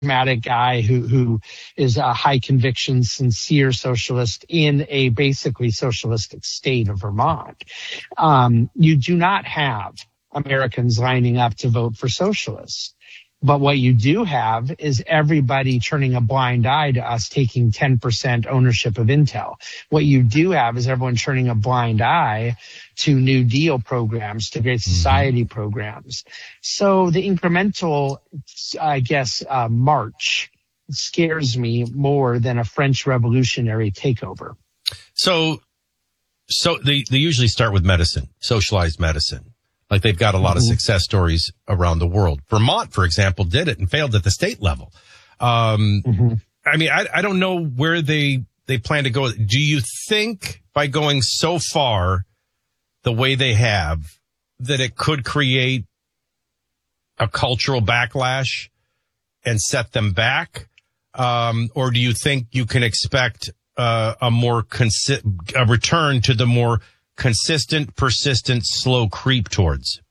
charismatic guy who is a high conviction, sincere socialist in a basically socialistic state of Vermont. You do not have Americans lining up to vote for socialists. But what you do have is everybody turning a blind eye to us taking 10% ownership of Intel. What you do have is everyone turning a blind eye to New Deal programs, to Great Society programs. So the incremental, march scares me more than a French revolutionary takeover. So they usually start with medicine, socialized medicine. Like they've got a lot of success stories around the world. Vermont, for example, did it and failed at the state level. I mean, I don't know where they plan to go. Do you think by going so far the way they have that it could create a cultural backlash and set them back? Or do you think you can expect a return to the more consistent, persistent, slow creep towards?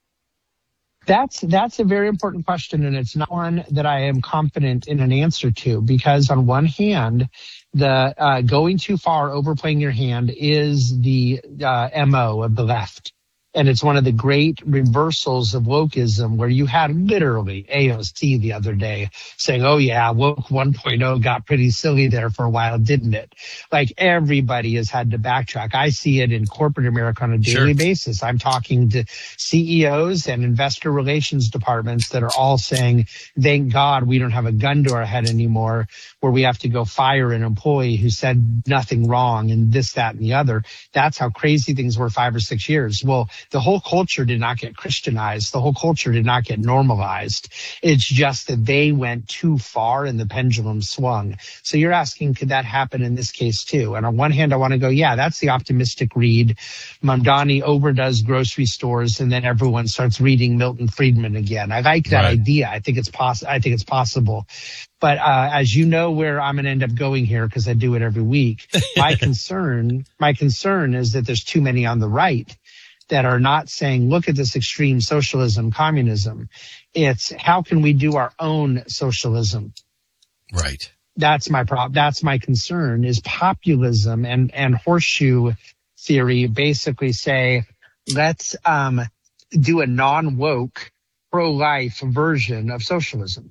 That's a very important question, and it's not one that I am confident in an answer to, because on one hand, the going too far, overplaying your hand is the MO of the left. And it's one of the great reversals of wokeism, where you had literally AOC the other day saying, oh yeah, woke 1.0 got pretty silly there for a while, didn't it? Like everybody has had to backtrack. I see it in corporate America on a daily basis. I'm talking to CEOs and investor relations departments that are all saying, thank God we don't have a gun to our head anymore, where we have to go fire an employee who said nothing wrong and this, that, and the other. That's how crazy things were 5 or 6 years. Well, the whole culture did not get Christianized. The whole culture did not get normalized. It's just that they went too far and the pendulum swung. So you're asking, could that happen in this case too? And on one hand, I want to go, yeah, that's the optimistic read. Mamdani overdoes grocery stores and then everyone starts reading Milton Friedman again. I like that idea. I think it's possible. But as you know, where I'm going to end up going here, because I do it every week, my concern is that there's too many on the right that are not saying, look at this extreme socialism, communism. It's how can we do our own socialism? Right. That's my problem. That's my concern, is populism and horseshoe theory basically say, let's do a non-woke, pro-life version of socialism.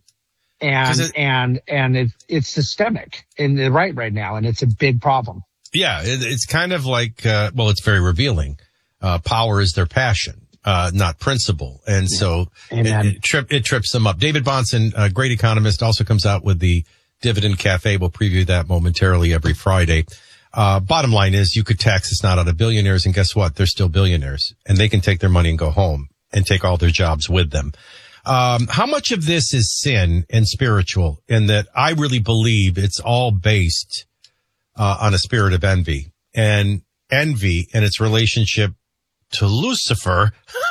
And it's systemic in the right now, and it's a big problem. Yeah, it's kind of like, it's very revealing. Power is their passion, not principle. And so it trips them up. David Bahnsen, a great economist, also comes out with the Dividend Cafe. We'll preview that momentarily every Friday. Bottom line is you could tax us not out of billionaires, and guess what? They're still billionaires, and they can take their money and go home and take all their jobs with them. How much of this is sin and spiritual, in that I really believe it's all based on a spirit of envy, and its relationship to Lucifer.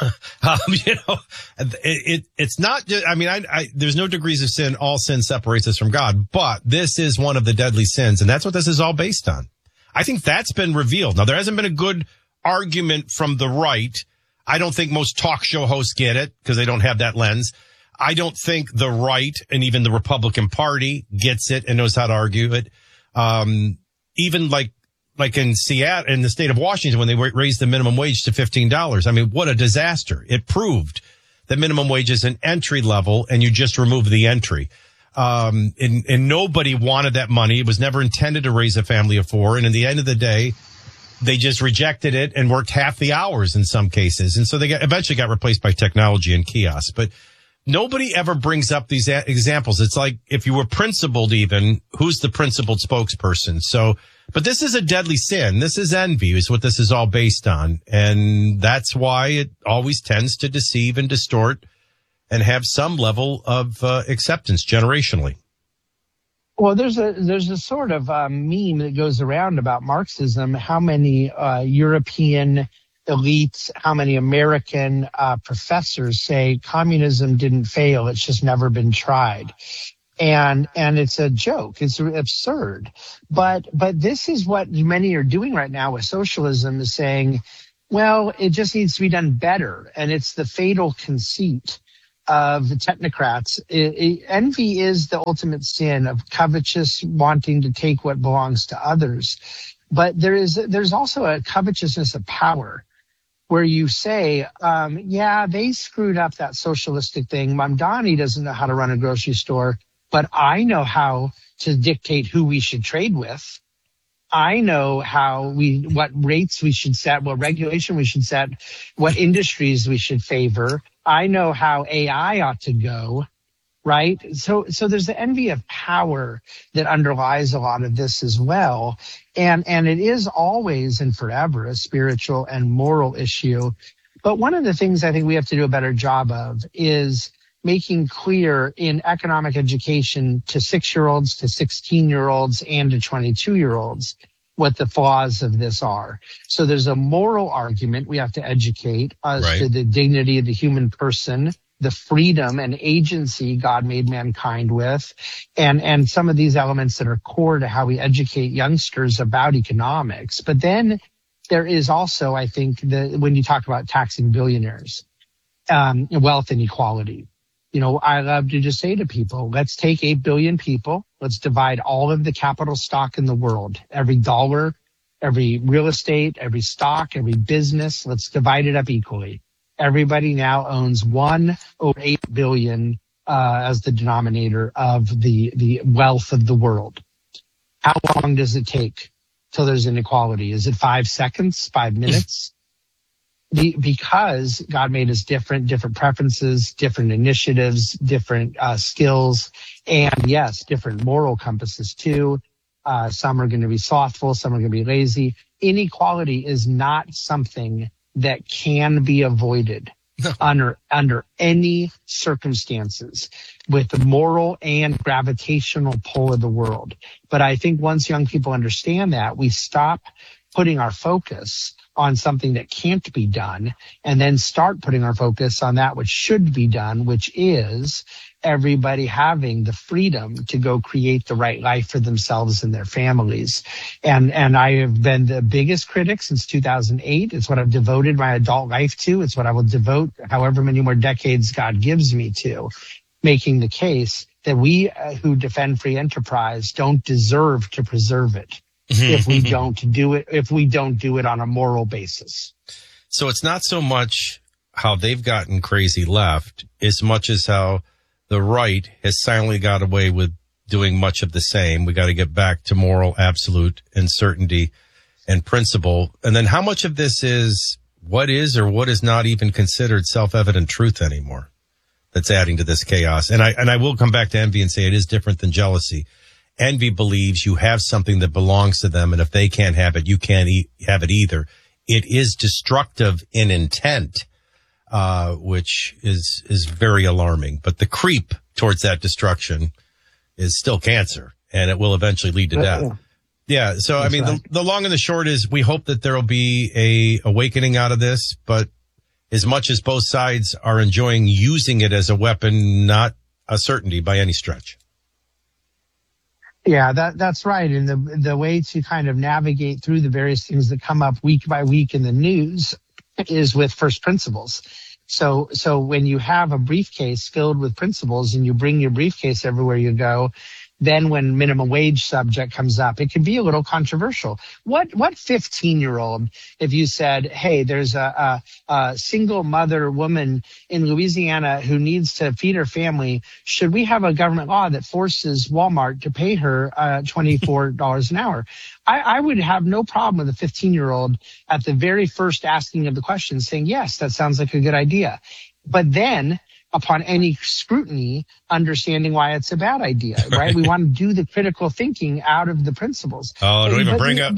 It's not just, there's no degrees of sin. All sin separates us from God, but this is one of the deadly sins. And that's what this is all based on. I think that's been revealed. Now, there hasn't been a good argument from the right. I don't think most talk show hosts get it because they don't have that lens. I don't think the right and even the Republican Party gets it and knows how to argue it. Even like in Seattle, in the state of Washington, when they raised the minimum wage to $15. I mean, what a disaster. It proved that minimum wage is an entry level and you just remove the entry. And nobody wanted that money. It was never intended to raise a family of 4. And in the end of the day, they just rejected it and worked half the hours in some cases. And so they eventually got replaced by technology and kiosks. But nobody ever brings up these examples. It's like if you were principled even, who's the principled spokesperson? So, but this is a deadly sin. This is envy is what this is all based on. And that's why it always tends to deceive and distort and have some level of acceptance generationally. Well, there's a sort of meme that goes around about Marxism. How many European elites, how many American professors say communism didn't fail, it's just never been tried. And it's a joke. It's absurd. But this is what many are doing right now with socialism, is saying, well, it just needs to be done better. And it's the fatal conceit of technocrats. Envy is the ultimate sin of covetous wanting to take what belongs to others. But there's also a covetousness of power where you say, yeah, they screwed up that socialistic thing. Mamdani doesn't know how to run a grocery store, but I know how to dictate who we should trade with. I know what rates we should set, what regulation we should set, what industries we should favor. I know how AI ought to go, right? So there's the envy of power that underlies a lot of this as well. And it is always and forever a spiritual and moral issue. But one of the things I think we have to do a better job of is making clear in economic education to 6-year-olds, to 16-year-olds, and to 22-year-olds what the flaws of this are. So there's a moral argument we have to educate as to the dignity of the human person, the freedom and agency God made mankind with, and some of these elements that are core to how we educate youngsters about economics. But then there is also, I think, when you talk about taxing billionaires, wealth inequality. You know, I love to just say to people, let's take 8 billion people. Let's divide all of the capital stock in the world, every dollar, every real estate, every stock, every business. Let's divide it up equally. Everybody now owns 1 over 8 billion as the denominator of the wealth of the world. How long does it take till there's inequality? Is it 5 seconds, 5 minutes? Because God made us different preferences, different initiatives, different skills, and yes, different moral compasses too. Some are going to be slothful, some are going to be lazy. Inequality is not something that can be avoided under any circumstances with the moral and gravitational pull of the world. But I think once young people understand that, we stop putting our focus on something that can't be done and then start putting our focus on that which should be done, which is everybody having the freedom to go create the right life for themselves and their families. And I have been the biggest critic since 2008. It's what I've devoted my adult life to. It's what I will devote however many more decades God gives me to, making the case that we who defend free enterprise don't deserve to preserve it. If we don't do it on a moral basis. So it's not so much how they've gotten crazy left as much as how the right has silently got away with doing much of the same. We got to get back to moral absolute and certainty and principle. And then how much of this is what is or what is not even considered self-evident truth anymore that's adding to this chaos. And I will come back to envy and say it is different than jealousy. Envy believes you have something that belongs to them, and if they can't have it, you can't have it either. It is destructive in intent, which is very alarming. But the creep towards that destruction is still cancer, and it will eventually lead to death. Yeah. So, I mean, the long and the short is we hope that there will be a awakening out of this, but as much as both sides are enjoying using it as a weapon, not a certainty by any stretch. Yeah, that's right. And the way to kind of navigate through the various things that come up week by week in the news is with first principles. So when you have a briefcase filled with principles and you bring your briefcase everywhere you go, then when minimum wage subject comes up, it can be a little controversial. What 15-year-old, if you said, hey, there's a single mother woman in Louisiana who needs to feed her family, should we have a government law that forces Walmart to pay her $24 an hour? I would have no problem with a 15-year-old at the very first asking of the question saying, yes, that sounds like a good idea. But then upon any scrutiny, understanding why it's a bad idea, right? We want to do the critical thinking out of the principles. Oh, don't even bring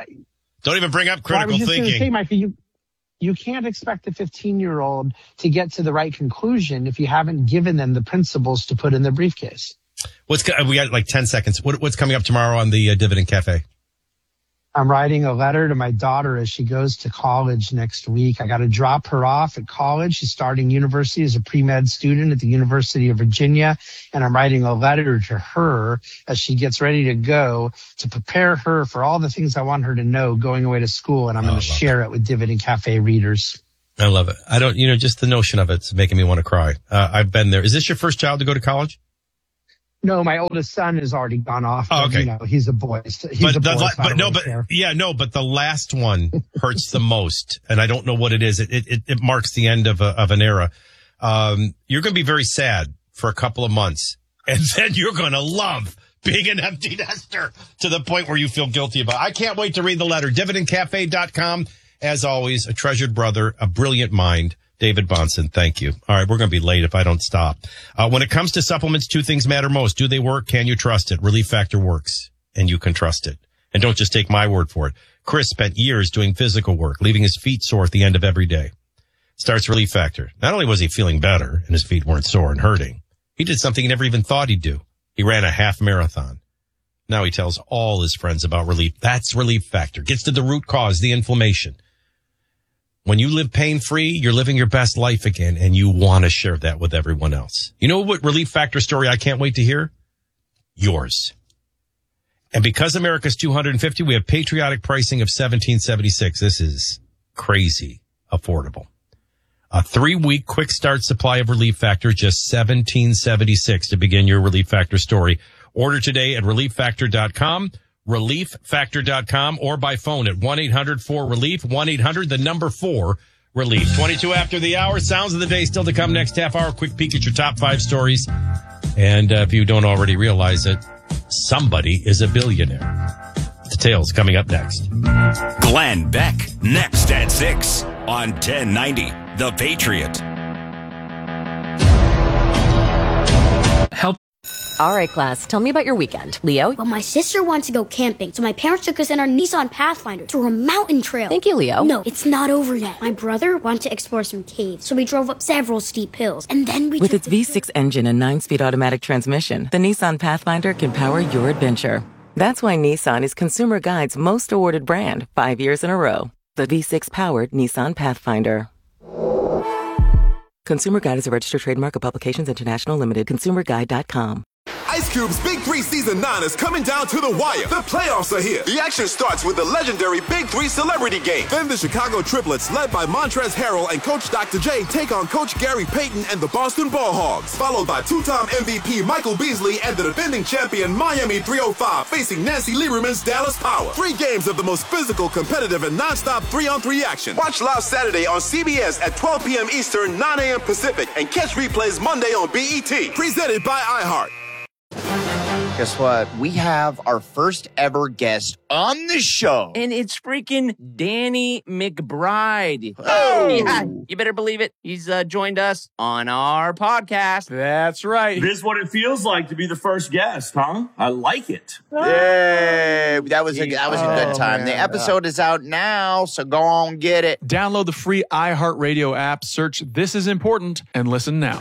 up critical thinking. Say, Micah, you can't expect a 15-year-old to get to the right conclusion if you haven't given them the principles to put in the briefcase. We got like 10 seconds. What's coming up tomorrow on the Dividend Cafe? I'm writing a letter to my daughter as she goes to college next week. I got to drop her off at college. She's starting university as a pre-med student at the University of Virginia. And I'm writing a letter to her as she gets ready to go to prepare her for all the things I want her to know going away to school. And I'm going to share it with Dividend Cafe readers. I love it. I don't, just the notion of it's making me want to cry. I've been there. Is this your first child to go to college? No, my oldest son has already gone off. Oh, okay. He's a boy. But the last one hurts the most, and I don't know what it is. It marks the end of an era. You're going to be very sad for a couple of months, and then you're going to love being an empty nester to the point where you feel guilty about it. I can't wait to read the letter. DividendCafe.com. As always, a treasured brother, a brilliant mind. David Bahnsen, thank you. All right, we're going to be late if I don't stop. When it comes to supplements, two things matter most. Do they work? Can you trust it? Relief Factor works, and you can trust it. And don't just take my word for it. Chris spent years doing physical work, leaving his feet sore at the end of every day. Starts Relief Factor. Not only was he feeling better, and his feet weren't sore and hurting, he did something he never even thought he'd do. He ran a half marathon. Now he tells all his friends about Relief. That's Relief Factor. Gets to the root cause, the inflammation. When you live pain-free, you're living your best life again, and you want to share that with everyone else. You know what Relief Factor story I can't wait to hear? Yours. And because America's 250, we have patriotic pricing of $17.76. This is crazy affordable. A 3-week quick start supply of Relief Factor, just $17.76 to begin your Relief Factor story. Order today at ReliefFactor.com. ReliefFactor.com or by phone at 1-800-4-RELIEF, 1-800-4-RELIEF. 22 after the hour. Sounds of the day still to come next half hour. Quick peek at your top 5 stories. And if you don't already realize it, somebody is a billionaire. Details coming up next. Glenn Beck, next at 6 on 1090 The Patriot. Help. All right, class, tell me about your weekend. Leo? Well, my sister wants to go camping, so my parents took us in our Nissan Pathfinder through a mountain trail. Thank you, Leo. No, it's not over yet. My brother wanted to explore some caves, so we drove up several steep hills, and then we With its V6 engine and 9-speed automatic transmission, the Nissan Pathfinder can power your adventure. That's why Nissan is Consumer Guide's most awarded brand 5 years in a row. The V6-powered Nissan Pathfinder. Consumer Guide is a registered trademark of Publications International Limited. ConsumerGuide.com. Ice Cube's Big 3 Season 9 is coming down to the wire. The playoffs are here. The action starts with the legendary Big 3 Celebrity Game. Then the Chicago Triplets, led by Montrezl Harrell and Coach Dr. J, take on Coach Gary Payton and the Boston Ball Hogs, followed by two-time MVP Michael Beasley and the defending champion Miami 305 facing Nancy Lieberman's Dallas Power. 3 games of the most physical, competitive, and non-stop 3-on-3 action. Watch live Saturday on CBS at 12 p.m. Eastern, 9 a.m. Pacific, and catch replays Monday on BET. Presented by iHeart. Guess what? We have our first ever guest on the show. And it's freaking Danny McBride. Oh! Yeah, you better believe it. He's joined us on our podcast. That's right. This is what it feels like to be the first guest, huh? I like it. Yay! That was a good time. Man. The episode is out now, so go on get it. Download the free iHeartRadio app, search This Is Important, and listen now.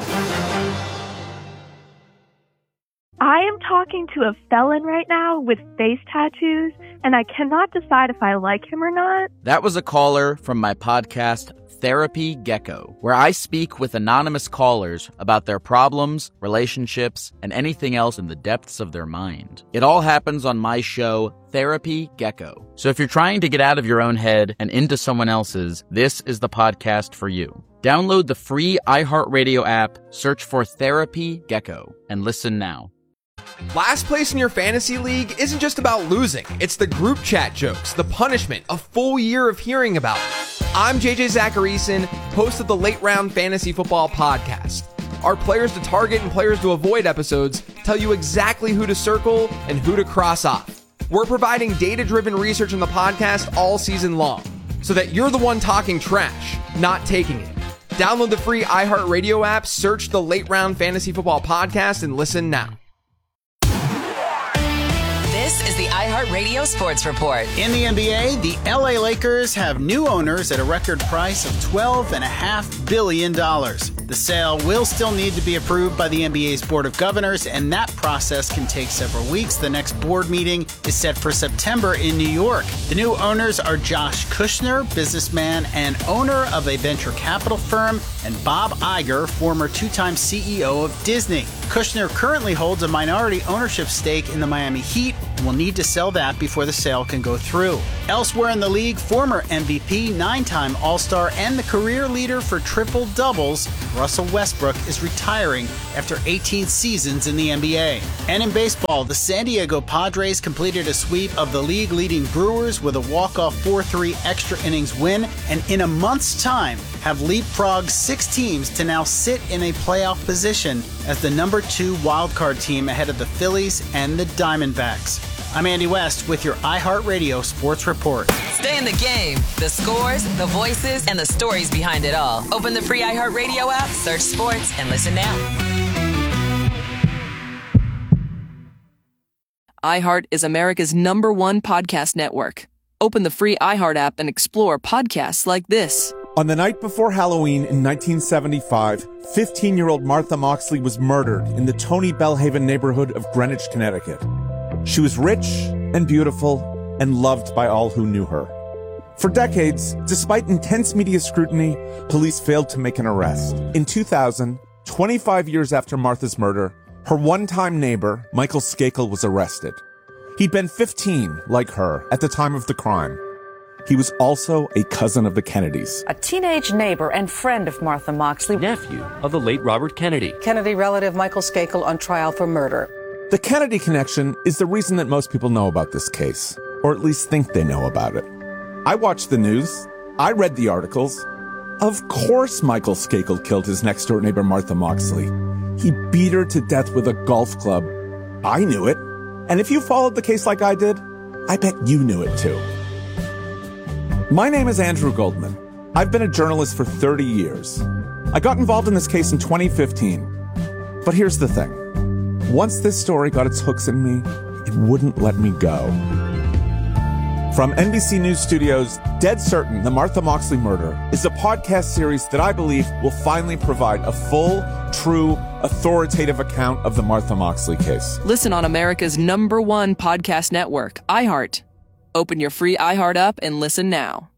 I am talking to a felon right now with face tattoos, and I cannot decide if I like him or not. That was a caller from my podcast, Therapy Gecko, where I speak with anonymous callers about their problems, relationships, and anything else in the depths of their mind. It all happens on my show, Therapy Gecko. So if you're trying to get out of your own head and into someone else's, this is the podcast for you. Download the free iHeartRadio app, search for Therapy Gecko, and listen now. Last place in your fantasy league isn't just about losing. It's the group chat jokes, the punishment, a full year of hearing about it. I'm JJ Zacharyson, host of the Late Round Fantasy Football Podcast. Our players to target and players to avoid episodes tell you exactly who to circle and who to cross off. We're providing data-driven research in the podcast all season long, so that you're the one talking trash, not taking it. Download the free iHeartRadio app, search the Late Round Fantasy Football Podcast, and listen now. This is the iHeartRadio Sports Report. In the NBA, the LA Lakers have new owners at a record price of $12.5 billion. The sale will still need to be approved by the NBA's Board of Governors, and that process can take several weeks. The next board meeting is set for September in New York. The new owners are Josh Kushner, businessman and owner of a venture capital firm, and Bob Iger, former two-time CEO of Disney. Kushner currently holds a minority ownership stake in the Miami Heat and will need to sell that before the sale can go through. Elsewhere in the league, former MVP, 9-time All-Star, and the career leader for triple-doubles, Russell Westbrook is retiring after 18 seasons in the NBA. And in baseball, the San Diego Padres completed a sweep of the league-leading Brewers with a walk-off 4-3 extra innings win, and in a month's time have leapfrogged 6 teams to now sit in a playoff position as the number 2 wildcard team ahead of the Phillies and the Diamondbacks. I'm Andy West with your iHeartRadio Sports Report. Stay in the game. The scores, the voices, and the stories behind it all. Open the free iHeartRadio app, search sports, and listen now. iHeart is America's #1 podcast network. Open the free iHeart app and explore podcasts like this. On the night before Halloween in 1975, 15-year-old Martha Moxley was murdered in the Tony Bellhaven neighborhood of Greenwich, Connecticut. She was rich and beautiful and loved by all who knew her. For decades, despite intense media scrutiny, police failed to make an arrest. In 2000, 25 years after Martha's murder, her one-time neighbor, Michael Skakel, was arrested. He'd been 15, like her, at the time of the crime. He was also a cousin of the Kennedys. A teenage neighbor and friend of Martha Moxley. Nephew of the late Robert Kennedy. Kennedy relative Michael Skakel on trial for murder. The Kennedy connection is the reason that most people know about this case, or at least think they know about it. I watched the news. I read the articles. Of course Michael Skakel killed his next-door neighbor Martha Moxley. He beat her to death with a golf club. I knew it. And if you followed the case like I did, I bet you knew it too. My name is Andrew Goldman. I've been a journalist for 30 years. I got involved in this case in 2015. But here's the thing. Once this story got its hooks in me, it wouldn't let me go. From NBC News Studios, Dead Certain, The Martha Moxley Murder is a podcast series that I believe will finally provide a full, true, authoritative account of the Martha Moxley case. Listen on America's #1 podcast network, iHeart. Open your free iHeart app and listen now.